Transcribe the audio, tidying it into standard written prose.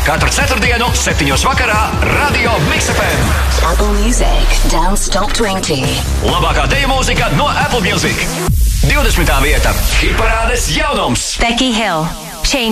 Katru ceturtdienu, 7. vakarā Radio Mix FM. Apple Music Dance Top 20. Labākā deju mūzika no Apple Music. 20. vieta. Hitparādes jaunums. Becky Hill.